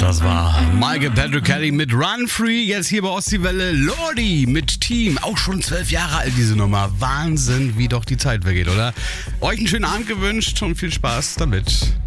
Das war Michael Patrick Kelly mit Run Free. Jetzt hier bei Ostseewelle Lordi mit Team. Auch schon 12 Jahre alt, diese Nummer. Wahnsinn, wie doch die Zeit vergeht, oder? Euch einen schönen Abend gewünscht und viel Spaß damit.